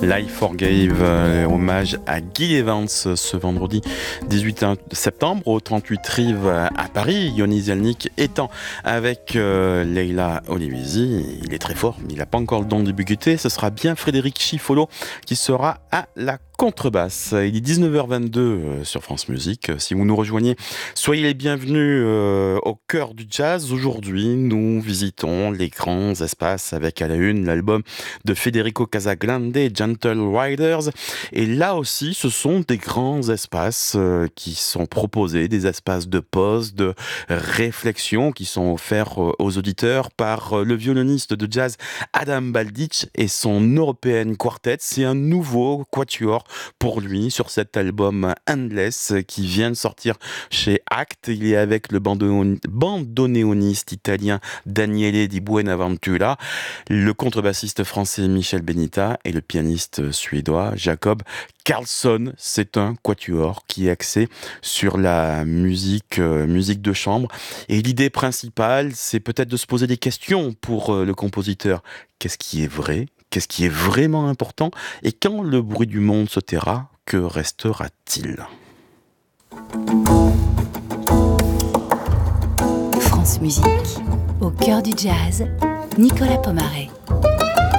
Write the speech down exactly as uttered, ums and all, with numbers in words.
Life Forgave, euh, hommage à Guy Evans ce vendredi dix-huit septembre au trente-huit Rive à Paris. Yoni Zelnik étant avec euh, Leila Olivisi, il est très fort, mais il n'a pas encore le don de débuter. Ce sera bien Frédéric Chifolo qui sera à la contrebasse. Il est dix-neuf heures vingt-deux euh, sur France Musique. Si vous nous rejoignez, soyez les bienvenus euh, au cœur du jazz. Aujourd'hui, nous visitons les grands espaces avec à la une l'album de Federico Casagrande, Gentle Riders. Et là aussi, ce sont des grands espaces euh, qui sont proposés, des espaces de pause, de réflexion qui sont offerts euh, aux auditeurs par euh, le violoniste de jazz Adam Baldich et son European Quartet. C'est un nouveau quatuor pour lui sur cet album Endless qui vient de sortir chez Act. Il est avec le bandoneoniste italien Daniele Di Buenaventura, le contrebassiste français Michel Benita et le pianiste suédois Jacob Karlsson. C'est un quatuor qui est axé sur la musique, euh, musique de chambre. Et l'idée principale, c'est peut-être de se poser des questions pour euh, le compositeur. Qu'est-ce qui est vrai ? Qu'est-ce qui est vraiment important ? Et quand le bruit du monde se taira, que restera-t-il ? France Musique, au cœur du jazz, Nicolas Pomaré.